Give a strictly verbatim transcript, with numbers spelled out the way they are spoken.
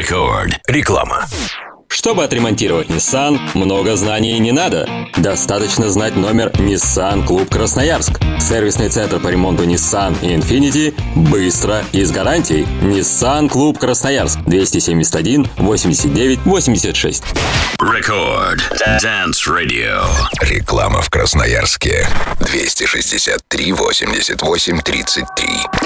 Рекорд. Реклама. Чтобы отремонтировать Nissan, много знаний не надо. Достаточно знать номер Nissan Клуб Красноярск. Сервисный центр по ремонту Nissan и Infiniti быстро и с гарантией. Nissan Клуб Красноярск. двести семьдесят один восемьдесят девять восемьдесят шесть. Рекорд. Dance Radio. Реклама в Красноярске. двести шестьдесят три восемьдесят восемь тридцать три.